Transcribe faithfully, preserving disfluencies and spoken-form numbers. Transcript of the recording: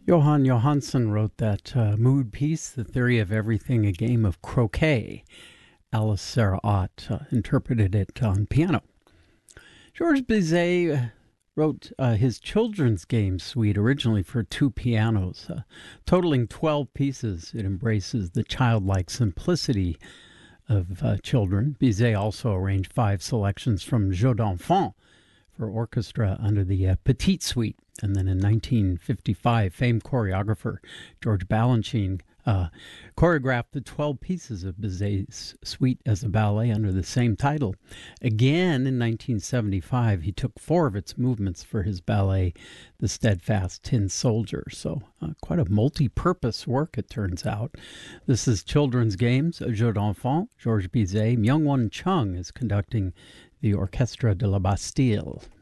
Johan Johansson wrote that uh, mood piece, The Theory of Everything, a game of croquet. Alice Sarah Ott uh, interpreted it on piano. Georges Bizet uh, wrote uh, his children's game suite originally for two pianos, uh, totaling twelve pieces. It embraces the childlike simplicity of uh, children. Bizet also arranged five selections from Jeux d'Enfants for orchestra under the uh, Petite Suite. And then in nineteen fifty-five, famed choreographer George Balanchine uh, choreographed the twelve pieces of Bizet's suite as a ballet under the same title. Again, in nineteen seventy-five, he took four of its movements for his ballet, The Steadfast Tin Soldier. So uh, quite a multi-purpose work, it turns out. This is Children's Games, Jeux d'Enfants. Georges Bizet. Myung-Whun Chung is conducting the Orchestre de la Bastille.